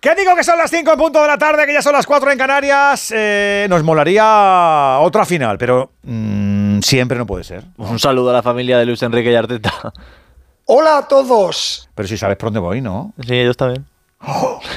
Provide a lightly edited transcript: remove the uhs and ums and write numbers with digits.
¿Qué digo que son las 5 en punto de la tarde, que ya son las 4 en Canarias? Nos molaría otra final, pero siempre no puede ser. Un saludo a la familia de Luis Enrique y Arteta. Hola a todos. Pero si sabes por dónde voy, ¿no? Sí, ellos también.